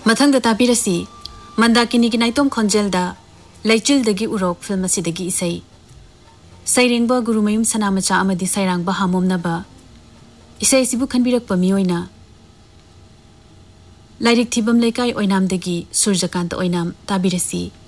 मथंग ताबीरसी मंदाकिनी की नाइतोम खोंजेलदा लैचिलदगी उरोक film असिदगी इसई सैरेंगबा Gurumayum सनामचा अमदी सैरांगबा हामोमनबा इसई सिबु खनबिरकपा मिओइना lyric थिबम लेकाई ओइनामदगी Suryakant ओइनाम ताबीरसी।